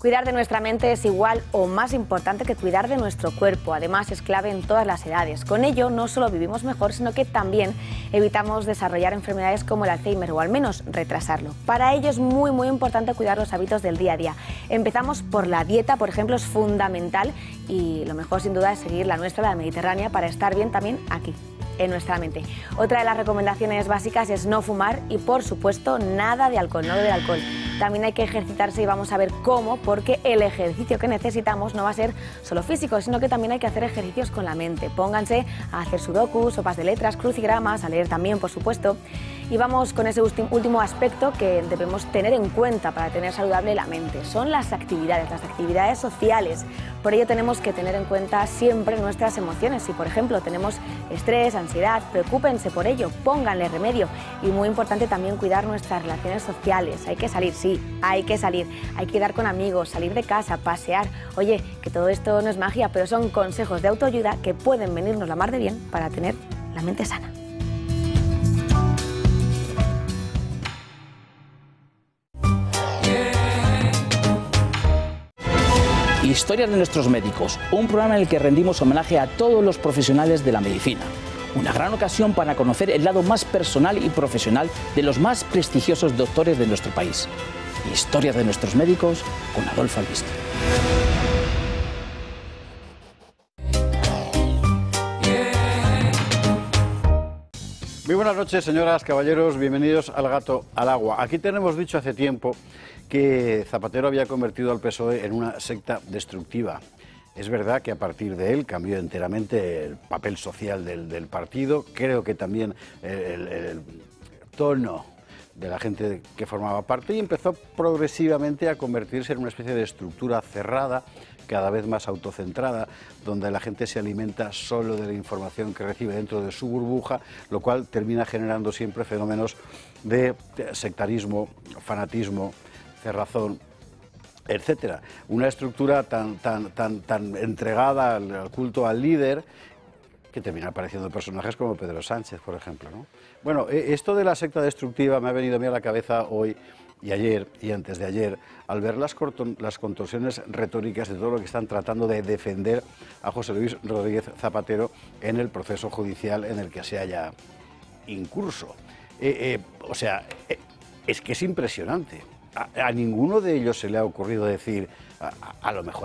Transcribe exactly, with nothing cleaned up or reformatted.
Cuidar de nuestra mente es igual o más importante que cuidar de nuestro cuerpo. Además, es clave en todas las edades. Con ello, no solo vivimos mejor, sino que también evitamos desarrollar enfermedades como el Alzheimer o al menos retrasarlo. Para ello es muy, muy importante cuidar los hábitos del día a día. Empezamos por la dieta, por ejemplo, es fundamental y lo mejor sin duda es seguir la nuestra, la mediterránea, para estar bien también aquí, en nuestra mente. Otra de las recomendaciones básicas es no fumar y, por supuesto, nada de alcohol, no beber alcohol. También hay que ejercitarse y vamos a ver cómo, porque el ejercicio que necesitamos no va a ser solo físico, sino que también hay que hacer ejercicios con la mente. Pónganse a hacer sudokus, sopas de letras, crucigramas, a leer también, por supuesto. Y vamos con ese último aspecto que debemos tener en cuenta para tener saludable la mente. Son las actividades, las actividades sociales. Por ello tenemos que tener en cuenta siempre nuestras emociones. Si, por ejemplo, tenemos estrés, ansiedad, preocúpense por ello, pónganle remedio. Y muy importante también cuidar nuestras relaciones sociales. Hay que salir, sí, hay que salir. Hay que quedar con amigos, salir de casa, pasear. Oye, que todo esto no es magia, pero son consejos de autoayuda que pueden venirnos la mar de bien para tener la mente sana. Historias de nuestros médicos, un programa en el que rendimos homenaje a todos los profesionales de la medicina. Una gran ocasión para conocer el lado más personal y profesional de los más prestigiosos doctores de nuestro país. Historias de nuestros médicos con Adolfo Albiste. Muy buenas noches, señoras, caballeros, bienvenidos al Gato al Agua. Aquí tenemos dicho hace tiempo que Zapatero había convertido al P S O E en una secta destructiva. Es verdad que a partir de él cambió enteramente el papel social del, del partido. Creo que también el, el, el tono de la gente que formaba parte, y empezó progresivamente a convertirse en una especie de estructura cerrada, cada vez más autocentrada, donde la gente se alimenta solo de la información que recibe dentro de su burbuja, lo cual termina generando siempre fenómenos de sectarismo, fanatismo, cerrazón, etcétera. Una estructura tan, tan, tan, tan entregada al, al culto al líder, que termina apareciendo personajes como Pedro Sánchez, por ejemplo, ¿no? Bueno, esto de la secta destructiva me ha venido a mí a la cabeza hoy y ayer y antes de ayer, al ver las, las contorsiones retóricas de todo lo que están tratando de defender a José Luis Rodríguez Zapatero en el proceso judicial en el que se haya incurso. Eh, eh, o sea, eh, es que es impresionante. A, a ninguno de ellos se le ha ocurrido decir, a, a lo mejor